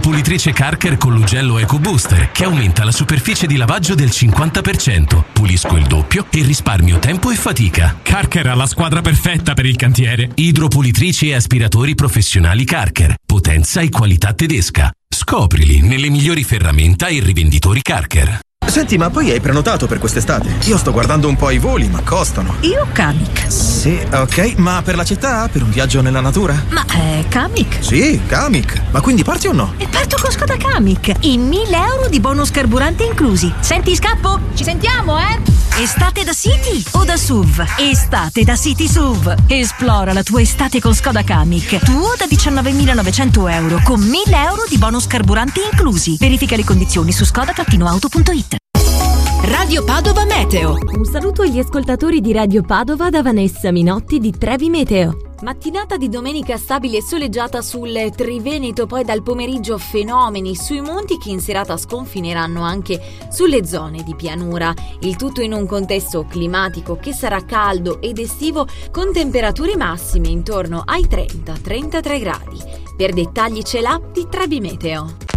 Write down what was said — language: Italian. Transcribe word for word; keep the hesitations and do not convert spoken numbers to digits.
Idropulitrice Carker con l'ugello Eco Booster che aumenta la superficie di lavaggio del cinquanta per cento. Pulisco il doppio e risparmio tempo e fatica. Carker ha la squadra perfetta per il cantiere. Idropulitrici e aspiratori professionali Carker. Potenza e qualità tedesca. Scoprili nelle migliori ferramenta e rivenditori Carker. Senti, ma poi hai prenotato per quest'estate? Io sto guardando un po' i voli, ma costano. Io Kamiq. Sì, ok, ma per la città? Per un viaggio nella natura? Ma è Kamiq? Sì, Kamiq. Ma quindi parti o no? E parto con Skoda Kamiq. I mille euro di bonus carburante inclusi. Senti, scappo? Ci sentiamo, eh? Estate da City o da S U V? Estate da City S U V. Esplora la tua estate con Skoda Kamiq. Tuo da diciannovemilanovecento euro con mille euro di bonus carburante inclusi. Verifica le condizioni su skoda auto punto it. Radio Padova Meteo. Un saluto agli ascoltatori di Radio Padova da Vanessa Minotti di Trevi Meteo. Mattinata di domenica stabile e soleggiata sul Triveneto, poi dal pomeriggio fenomeni sui monti che in serata sconfineranno anche sulle zone di pianura. Il tutto in un contesto climatico che sarà caldo ed estivo con temperature massime intorno ai trenta trentatré gradi. Per dettagli c'è l'app di Trevi Meteo.